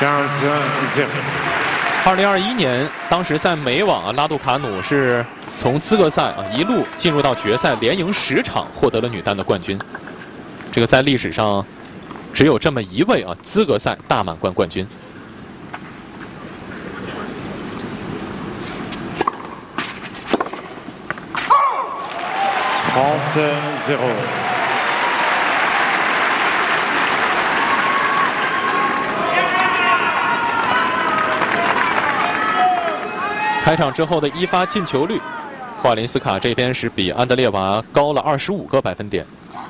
2021年，当时在美网啊，拉杜卡努是从资格赛啊一路进入到决赛，连赢10场，获得了女单的冠军。这个在历史上只有这么一位啊资格赛大满贯冠军。 30-0。 开场之后的一发进球率，霍瓦林斯卡这边是比安德烈娃高了25个百分点。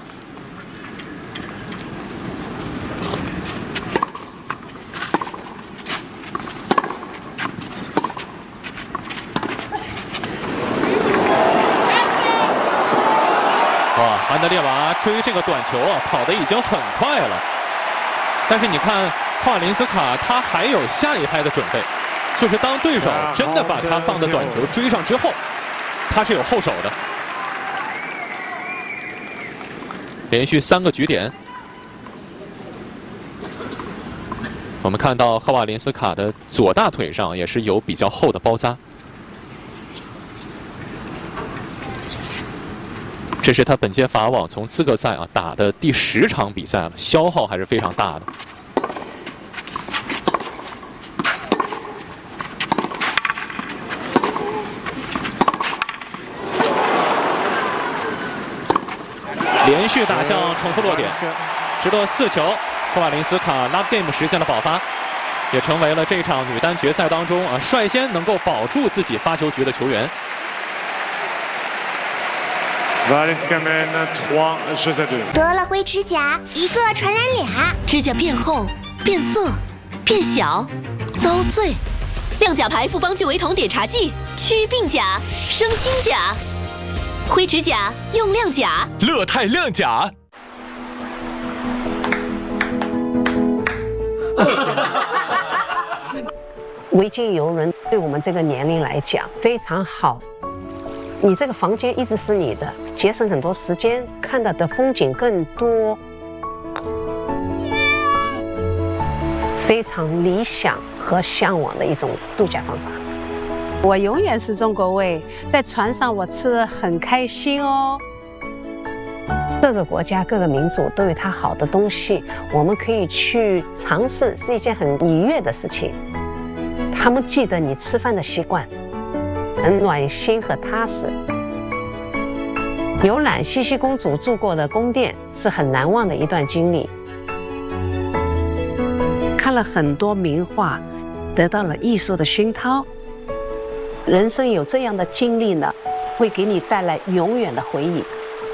哇，安德烈娃追这个短球啊，跑得已经很快了。但是你看霍瓦林斯卡，他还有下一拍的准备。就是当对手真的把他放的短球追上之后，他是有后手的。连续3个局点，我们看到霍瓦林斯卡的左大腿上也是有比较厚的包扎，这是他本届法网从资格赛啊打的第10场比赛了，消耗还是非常大的。连续打向重复落点，直落4球，霍瓦林斯卡 Love Game 实现了保发，也成为了这场女单决赛当中啊率先能够保住自己发球局的球员。 得了灰指甲，一个传染俩， 指甲变厚、变色、变小、遭碎。亮甲牌复方聚维酮碘茶剂，祛病甲，生新甲。灰指甲用亮甲， 乐泰亮甲。 维京游轮对我们这个年龄来讲非常好，你这个房间一直是你的，节省很多时间，看到的风景更多，非常理想和向往的一种度假方法。 我永远是中国胃，在船上我吃得很开心哦。 各个国家、各个民族都有它好的东西，我们可以去尝试，是一件很愉悦的事情。他们记得你吃饭的习惯，很暖心和踏实。游览茜茜公主住过的宫殿是很难忘的一段经历。看了很多名画，得到了艺术的熏陶。人生有这样的经历呢，会给你带来永远的回忆。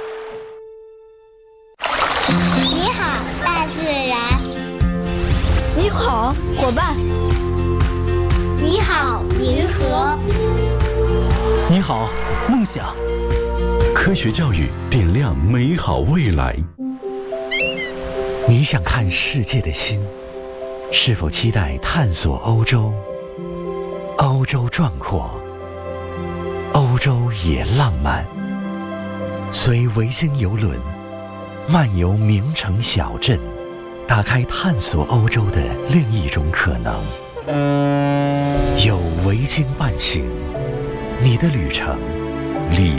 你好，大自然。 你好，伙伴。 你好，银河。 你好，梦想。 科学教育点亮美好未来。 你想看世界的心，是否期待探索欧洲？欧洲壮阔，欧洲也浪漫。随维京游轮漫游名城小镇，打开探索欧洲的另一种可能。有维京伴行，你的旅程里